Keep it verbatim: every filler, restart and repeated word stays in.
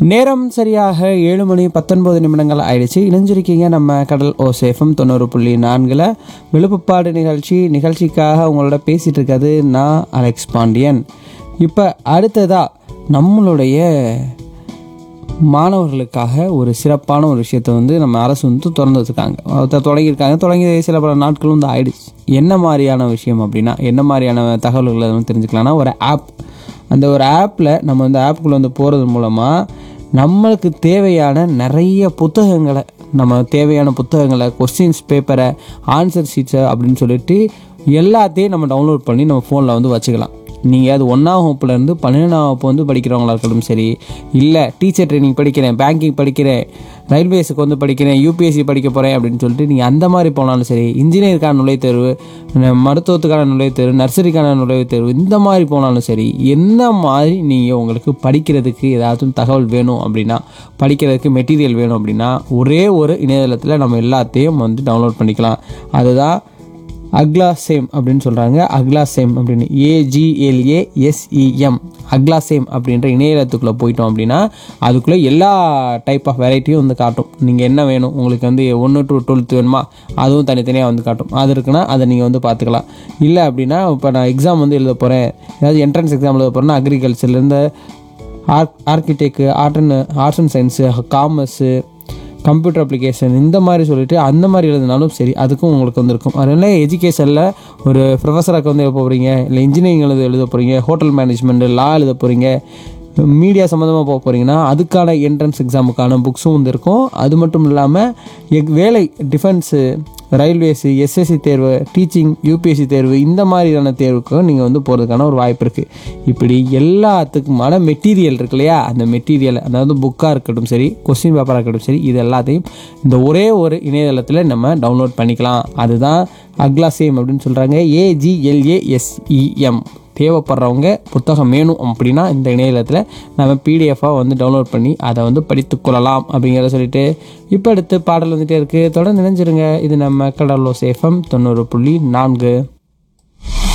நேரம் சரியாக ஏழு மணி பத்தொன்பது நிமிடங்கள் ஆயிடுச்சு. இணைஞ்சிருக்கீங்க நம்ம கடல் ஓசேஃபம் தொண்ணூறு புள்ளி நான்கில் விழுப்புப்பாடு நிகழ்ச்சி. நிகழ்ச்சிக்காக உங்களோட பேசிகிட்டு இருக்கிறது நான் அலெக்ஸ் பாண்டியன். இப்போ அடுத்ததாக நம்மளுடைய மாணவர்களுக்காக ஒரு சிறப்பான ஒரு விஷயத்தை வந்து நம்ம அரசு வந்து திறந்து வச்சுருக்காங்க, தொடங்கியிருக்காங்க. தொடங்கி சில பல நாட்களும் வந்து ஆயிடுச்சு. என்ன மாதிரியான விஷயம் அப்படின்னா, என்ன மாதிரியான தகவல்களை வந்து தெரிஞ்சுக்கலாம்னா, ஒரு ஆப். அந்த ஒரு ஆப்பில் நம்ம வந்து ஆப்புக்குள்ளே வந்து போகிறது மூலமாக நம்மளுக்கு தேவையான நிறைய புத்தகங்களை, நம்ம தேவையான புத்தகங்களை, கொஸ்டின்ஸ் பேப்பரை, ஆன்சர் ஷீட்ஸை அப்படின்னு சொல்லிட்டு எல்லாத்தையும் நம்ம டவுன்லோட் பண்ணி நம்ம ஃபோனில் வந்து வச்சுக்கலாம். நீங்கள் அது ஒன்றாம் வகுப்புலேருந்து பன்னெண்டாம் வகுப்பு வந்து படிக்கிறவங்களா இருக்கட்டும் சரி, இல்லை டீச்சர் ட்ரைனிங் படிக்கிறேன், பேங்கிங் படிக்கிறேன், ரயில்வேஸுக்கு வந்து படிக்கிறேன், யூபிஎஸ்சி படிக்க போகிறேன் அப்படின்னு சொல்லிட்டு நீங்கள் அந்த மாதிரி போனாலும் சரி, இன்ஜினியருக்கான நுழைவுத்தேர்வு, மருத்துவத்துக்கான நுழைவுத்தேர்வு, நர்சரிக்கான நுழைவுத்தேர்வு, இந்த மாதிரி போனாலும் சரி, என்ன மாதிரி நீங்கள் உங்களுக்கு படிக்கிறதுக்கு ஏதாச்சும் தகவல் வேணும் அப்படின்னா, படிக்கிறதுக்கு மெட்டீரியல் வேணும் அப்படின்னா, ஒரே ஒரு இணையதளத்தில் நம்ம எல்லாத்தையும் வந்து டவுன்லோட் பண்ணிக்கலாம். அதுதான் அக்லாசேம் அப்படின்னு சொல்கிறாங்க. அக்லாசேம் அப்படின்னு ஏஜிஎல்ஏஎஸ்இஎம் அக்லாசேம் அப்படின்ற இணையதளத்துக்குள்ளே போயிட்டோம் அப்படின்னா அதுக்குள்ளே எல்லா டைப் ஆஃப் வெரைட்டியும் வந்து காட்டும். நீங்கள் என்ன வேணும், உங்களுக்கு வந்து ஒன்று டு டுவெல்த் வேணுமா, அதுவும் தனித்தனியாக வந்து காட்டும். அது இருக்குன்னா அதை நீங்கள் வந்து பார்த்துக்கலாம். இல்லை அப்படின்னா இப்போ நான் எக்ஸாம் வந்து எழுத போகிறேன், ஏதாவது என்ட்ரன்ஸ் எக்ஸாம் எழுத போகிறேன்னா அக்ரிகல்ச்சர்லேருந்து arc architect art and arts and science, commerce, computer application, இந்த மாதிரி சொல்லிட்டு அந்த மாதிரி எழுதினாலும் சரி அதுக்கும் உங்களுக்கு வந்துருக்கும். அதனால் எஜுகேஷனில் ஒரு ப்ரொஃபஸராக வந்து எழுத போகிறீங்க, இல்லை இன்ஜினியரிங் எழுத எழுத போகிறீங்க, ஹோட்டல் மேனேஜ்மெண்ட், லா எழுத போகிறீங்க, மீடியா சம்மந்தமாக போக போகிறீங்கன்னா அதுக்கான என்ட்ரன்ஸ் எக்ஸாமுக்கான புக்ஸும் வந்து இருக்கும். அது மட்டும் இல்லாமல் எக் வேலை, டிஃபென்ஸு, ரயில்வேஸு, எஸ்எஸ்சி தேர்வு, டீச்சிங், யூபிஎஸ்சி தேர்வு, இந்த மாதிரியான தேர்வுக்கும் நீங்கள் வந்து போகிறதுக்கான ஒரு வாய்ப்பு இருக்குது. இப்படி எல்லாத்துக்குமான மெட்டீரியல் இருக்கு இல்லையா, அந்த மெட்டீரியல், அதாவது புக்காக இருக்கட்டும் சரி, கொஸ்டின் பேப்பராக இருக்கட்டும் சரி, இது எல்லாத்தையும் இந்த ஒரே ஒரு இணையதளத்தில் நம்ம டவுன்லோட் பண்ணிக்கலாம். அதுதான் அக்லாசேம் அப்படின்னு சொல்கிறாங்க. ஏஜிஎல்ஏஎஸ்இஎம். தேவைப்படுறவங்க புத்தகம் வேணும் அப்படின்னா இந்த இணையதளத்தில் நம்ம பிடிஎஃபாக வந்து டவுன்லோட் பண்ணி அதை வந்து படித்து கொள்ளலாம் அப்படிங்கிறத சொல்லிட்டு இப்போ அடுத்து பாடல் வந்துகிட்டே இருக்குது. தொடர்ந்து நினைஞ்சிருங்க. இது நம்ம கடல் ஓசேஃபம் தொண்ணூறு புள்ளி நான்கு.